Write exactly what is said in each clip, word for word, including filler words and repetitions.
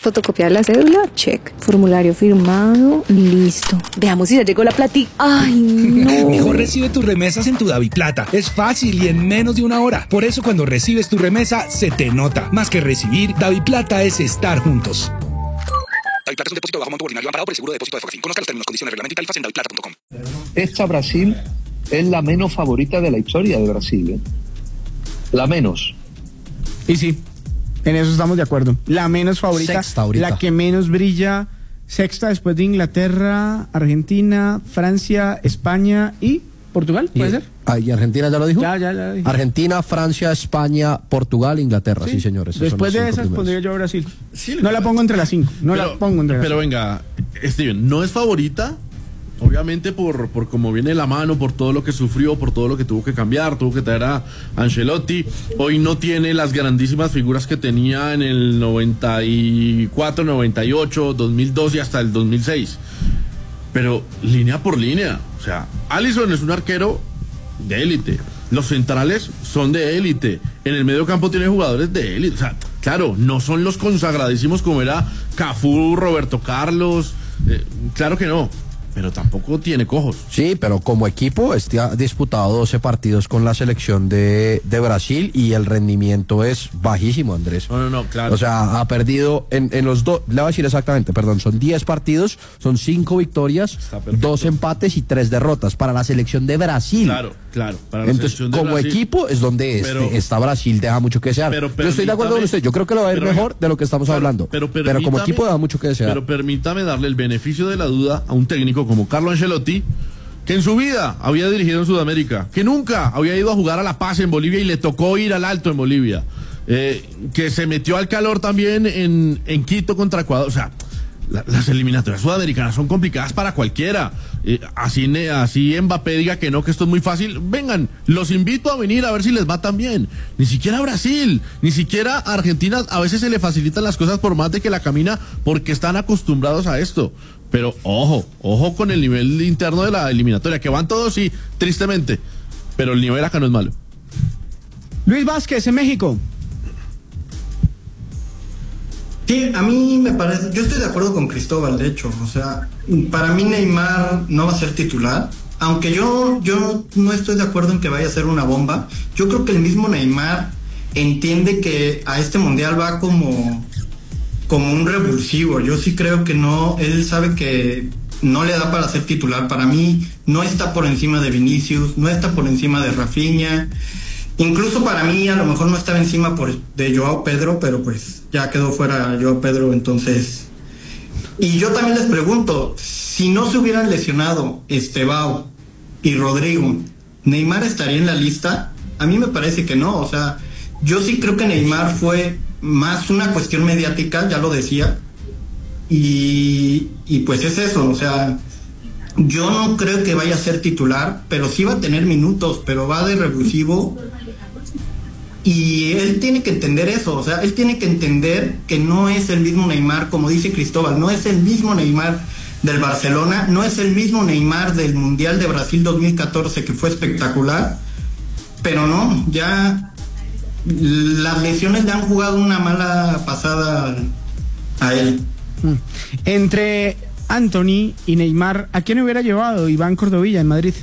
Fotocopiar la cédula, check. Formulario firmado, listo. Veamos si ya llegó la platica. Ay, no. Mejor recibe tus remesas en tu DaviPlata. Es fácil y en menos de una hora. Por eso cuando recibes tu remesa, se te nota. Más que recibir, DaviPlata es estar juntos. DaviPlata es un depósito de bajo monto ordinario amparado por el seguro de depósito de Focafin. Conozca los términos, condiciones, reglamento y tarifas en daviplata punto com. Esta Brasil es la menos favorita de la historia de Brasil, ¿eh? La menos. Y sí, en eso estamos de acuerdo. La menos favorita, la que menos brilla, sexta después de Inglaterra, Argentina, Francia, España y Portugal, ¿puede y, ser? Ah, ¿y Argentina ya lo dijo? Ya, ya, ya lo dije. Argentina, Francia, España, Portugal, Inglaterra, sí, sí señores. Después de esas pondría yo a Brasil. Sí, no la pongo entre las cinco, no pero, la pongo entre las Pero cinco. venga, Steven, no es favorita, obviamente por, por cómo viene la mano, por todo lo que sufrió, por todo lo que tuvo que cambiar, tuvo que traer a Ancelotti. Hoy no tiene las grandísimas figuras que tenía en el noventa y cuatro, noventa y ocho, dos mil dos y hasta el dos mil seis. Pero línea por línea, o sea, Alisson es un arquero de élite. Los centrales son de élite. En el medio campo tiene jugadores de élite. O sea, claro, no son los consagradísimos como era Cafú, Roberto Carlos. Eh, claro que no. Pero tampoco tiene cojos. Sí, pero como equipo este ha disputado doce partidos con la selección de, de Brasil y el rendimiento es bajísimo, Andrés. No, no, no, claro. O sea, ha perdido en, en los dos, le voy a decir exactamente, perdón, son diez partidos, son cinco victorias, dos empates y tres derrotas para la selección de Brasil. Claro, claro. Para la Entonces, selección de como Brasil, equipo es donde este, pero, esta Brasil deja mucho que desear. Pero yo estoy de acuerdo con usted, yo creo que lo va a ir pero, mejor de lo que estamos pero, hablando. Pero, pero como equipo deja mucho que desear. Pero permítame darle el beneficio de la duda a un técnico como Carlo Ancelotti, que en su vida había dirigido en Sudamérica, que nunca había ido a jugar a La Paz en Bolivia y le tocó ir al Alto en Bolivia, eh, que se metió al calor también en, en Quito contra Ecuador. O sea, la, las eliminatorias sudamericanas son complicadas para cualquiera. Eh, así, así Mbappé diga que no, que esto es muy fácil. Vengan, los invito a venir a ver si les va tan bien. Ni siquiera Brasil, ni siquiera Argentina, a veces se le facilitan las cosas por más de que la camina porque están acostumbrados a esto. Pero ojo, ojo con el nivel interno de la eliminatoria, que van todos, sí, tristemente, pero el nivel acá no es malo. Luis Vázquez, en México. Sí, a mí me parece, yo estoy de acuerdo con Cristóbal, de hecho, o sea, para mí Neymar no va a ser titular, aunque yo, yo no estoy de acuerdo en que vaya a ser una bomba. Yo creo que el mismo Neymar entiende que a este mundial va como... como un revulsivo. Yo sí creo que no, él sabe que no le da para ser titular. Para mí no está por encima de Vinicius, no está por encima de Rafinha, incluso para mí a lo mejor no estaba encima por, de Joao Pedro, pero pues ya quedó fuera Joao Pedro, entonces. Y yo también les pregunto, si no se hubieran lesionado Estevao y Rodrigo, ¿Neymar estaría en la lista? A mí me parece que no. O sea, yo sí creo que Neymar fue más una cuestión mediática, ya lo decía, y, y pues es eso. O sea, yo no creo que vaya a ser titular, pero sí va a tener minutos, pero va de revulsivo, y él tiene que entender eso. O sea, él tiene que entender que no es el mismo Neymar, como dice Cristóbal, no es el mismo Neymar del Barcelona, no es el mismo Neymar del Mundial de Brasil dos mil catorce, que fue espectacular, pero no, ya las lesiones le han jugado una mala pasada a él. Entre Anthony y Neymar, ¿a quién hubiera llevado Iván Cordovilla en Madrid?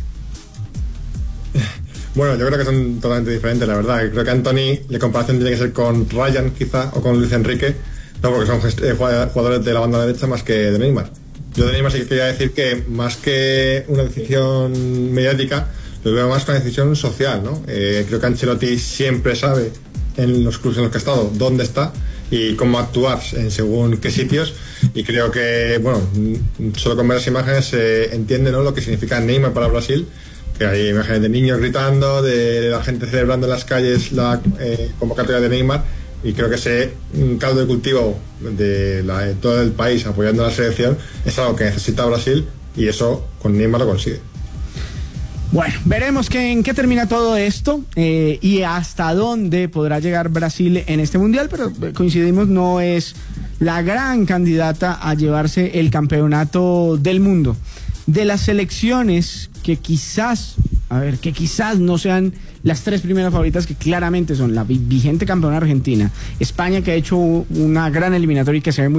Bueno, yo creo que son totalmente diferentes, la verdad. Creo que Anthony, la comparación tiene que ser con Ryan, quizá, o con Luis Enrique, no, porque son eh, jugadores de la banda derecha más que de Neymar. Yo de Neymar sí que quería decir que más que una decisión mediática, lo veo más con una decisión social, ¿no? Eh, creo que Ancelotti siempre sabe, en los clubes en los que ha estado, dónde está y cómo actuar en según qué sitios, y creo que, bueno, solo con ver las imágenes se eh, entiende, ¿no?, lo que significa Neymar para Brasil, que hay imágenes de niños gritando, de la gente celebrando en las calles la eh, convocatoria de Neymar, y creo que ese un caldo de cultivo de, la, de todo el país apoyando a la selección es algo que necesita Brasil, y eso con Neymar lo consigue. Bueno, veremos que, en qué termina todo esto eh, y hasta dónde podrá llegar Brasil en este mundial, pero coincidimos, no es la gran candidata a llevarse el campeonato del mundo. De las selecciones que quizás, a ver, que quizás no sean las tres primeras favoritas, que claramente son la vigente campeona Argentina, España, que ha hecho una gran eliminatoria y que se ve muy